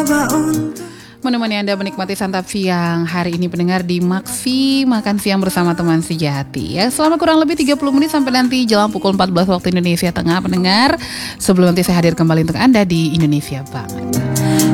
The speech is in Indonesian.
Menemani Anda menikmati santap siang hari ini pendengar di Maksi Makan Siang bersama teman sejati ya. Selama kurang lebih 30 menit sampai nanti jelang pukul 14 waktu Indonesia Tengah pendengar. Sebelum nanti saya hadir kembali untuk Anda di Indonesia Banget.